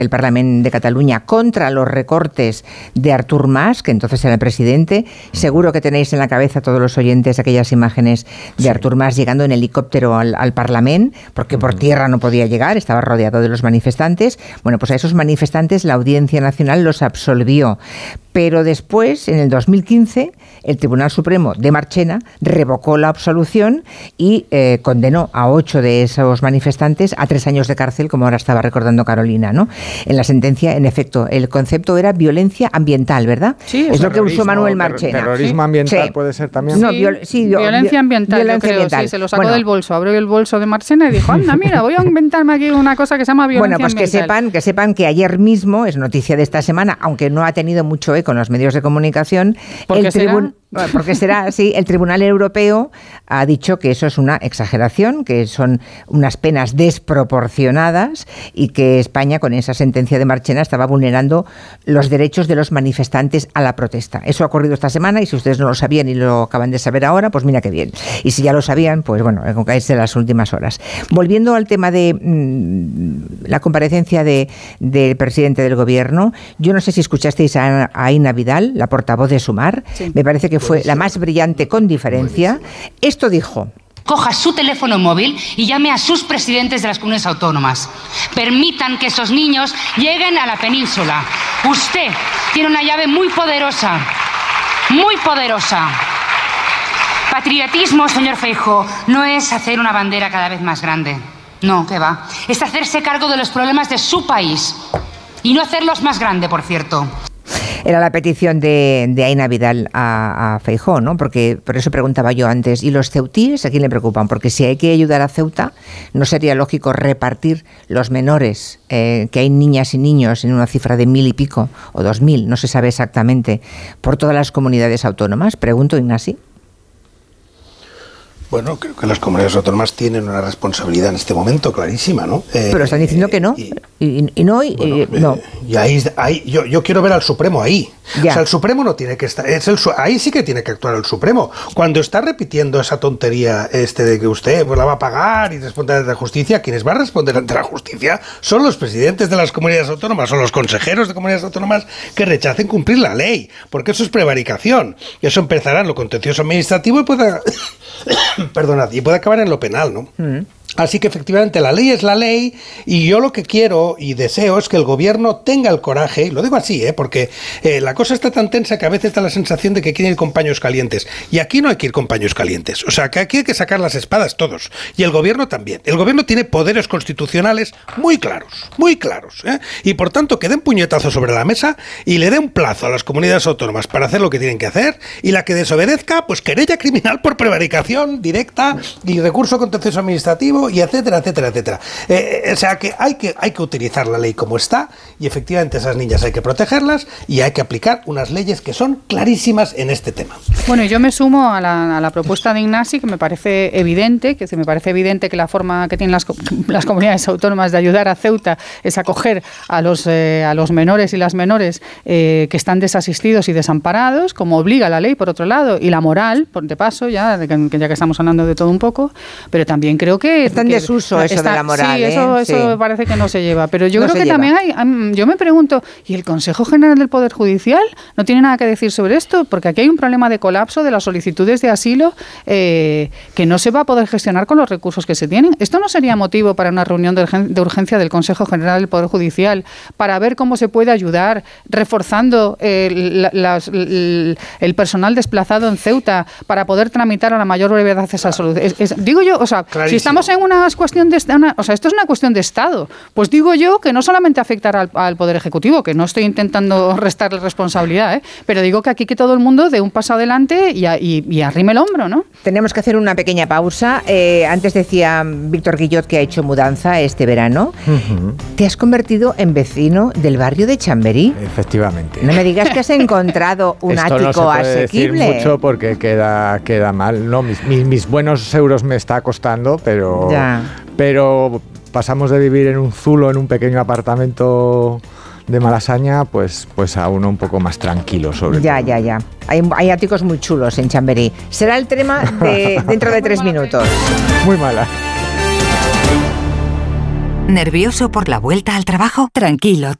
el Parlamento de Cataluña contra los recortes de Artur Mas, que entonces era el presidente. Seguro que tenéis en la cabeza todos los oyentes aquellas imágenes de Artur Mas llegando en helicóptero al Parlamento, porque por tierra no podía llegar, estaba rodeado de los manifestantes. Bueno, pues a esos manifestantes la Audiencia Nacional los absolvió. Pero después, en el 2015, el Tribunal Supremo de Marchena revocó la absolución y condenó a 8 de esos manifestantes a 3 años de cárcel, como ahora estaba recordando Carolina, ¿no? En la sentencia, en efecto, el concepto era violencia ambiental, ¿verdad? Sí, es lo que usó Manuel Marchena. Terrorismo ambiental, sí. Puede ser también. No, violencia ambiental, violencia yo creo, ambiental. sí, se lo sacó del bolso, abrió el bolso de Marchena y dijo, anda, mira, voy a inventarme aquí una cosa que se llama violencia ambiental. Bueno, pues que sepan que ayer mismo, es noticia de esta semana, aunque no ha tenido mucho eco en los medios de comunicación, el Tribunal Europeo ha dicho que eso es una exageración, que son unas penas desproporcionadas y que España, con esa sentencia de Marchena, estaba vulnerando los derechos de los manifestantes a la protesta. Eso ha ocurrido esta semana y si ustedes no lo sabían y lo acaban de saber ahora, pues mira qué bien. Y si ya lo sabían, pues bueno, es de las últimas horas. Volviendo al tema de la comparecencia del presidente del Gobierno, yo no sé si escuchasteis a Aina Vidal, la portavoz de Sumar, sí. Me parece que fue la más brillante con diferencia. Esto dijo: coja su teléfono móvil y llame a sus presidentes de las comunidades autónomas. Permitan que esos niños lleguen a la península. Usted tiene una llave muy poderosa, muy poderosa. Patriotismo, señor Feijóo, no es hacer una bandera cada vez más grande. No, ¿qué va? Es hacerse cargo de los problemas de su país y no hacerlos más grande, por cierto. Era la petición de Aina Vidal a Feijóo, ¿no? Porque por eso preguntaba yo antes, ¿y los ceutíes a quién le preocupan? Porque si hay que ayudar a Ceuta, ¿no sería lógico repartir los menores, que hay niñas y niños en una cifra de 1.000 y pico o 2.000, no se sabe exactamente, por todas las comunidades autónomas? Pregunto, Ignasi. Bueno, creo que las comunidades autónomas tienen una responsabilidad en este momento clarísima, ¿no? Pero están diciendo que no. No. Y ahí yo quiero ver al Supremo ahí. Ya. O sea, el Supremo no tiene que estar. Ahí sí que tiene que actuar el Supremo. Cuando está repitiendo esa tontería de que usted pues la va a pagar y responde ante la justicia, quienes van a responder ante la justicia son los presidentes de las comunidades autónomas o los consejeros de comunidades autónomas que rechacen cumplir la ley, porque eso es prevaricación. Y eso empezará en lo contencioso administrativo y puede acabar en lo penal, ¿no? Así que efectivamente la ley es la ley y yo lo que quiero y deseo es que el gobierno tenga el coraje, y lo digo así, porque la cosa está tan tensa que a veces da la sensación de que quieren ir con paños calientes, y aquí no hay que ir con paños calientes, o sea que aquí hay que sacar las espadas todos, y el gobierno también. El gobierno tiene poderes constitucionales muy claros, y por tanto que den puñetazos sobre la mesa y le dé un plazo a las comunidades autónomas para hacer lo que tienen que hacer, y la que desobedezca, pues querella criminal por prevaricación directa y recurso contencioso administrativo y etcétera, etcétera, etcétera. O sea que hay que utilizar la ley como está, y efectivamente esas niñas hay que protegerlas y hay que aplicar unas leyes que son clarísimas en este tema. Bueno, yo me sumo a la propuesta de Ignasi, que me parece evidente, que la forma que tienen las comunidades autónomas de ayudar a Ceuta es acoger a los menores y las menores que están desasistidos y desamparados, como obliga la ley, por otro lado, y la moral, de paso, ya que estamos hablando de todo un poco, pero también creo que está en desuso eso de la moral. Sí, eso parece que no se lleva. Pero yo creo que también yo me pregunto, ¿y el Consejo General del Poder Judicial no tiene nada que decir sobre esto? Porque aquí hay un problema de colapso de las solicitudes de asilo que no se va a poder gestionar con los recursos que se tienen. ¿Esto no sería motivo para una reunión de urgencia del Consejo General del Poder Judicial para ver cómo se puede ayudar reforzando el personal desplazado en Ceuta para poder tramitar a la mayor brevedad esa solución? Digo yo, o sea, clarísimo. Si estamos en una cuestión esto es una cuestión de Estado, pues digo yo que no solamente afectará al Poder Ejecutivo, que no estoy intentando restarle responsabilidad, pero digo que aquí que todo el mundo dé un paso adelante y arrime el hombro, ¿no? Tenemos que hacer una pequeña pausa. Antes decía Víctor Guillot que ha hecho mudanza este verano. Uh-huh. Te has convertido en vecino del barrio de Chamberí. Efectivamente. No me digas que has encontrado un ático asequible. Esto no se puede decir mucho porque queda mal. No, mis buenos euros me está costando, pero pasamos de vivir en un zulo, en un pequeño apartamento de Malasaña, pues a uno un poco más tranquilo sobre todo. Ya. Hay áticos muy chulos en Chamberí. Será el tema dentro de 3 minutos. Muy mala. ¿Nervioso por la vuelta al trabajo? Tranquilo,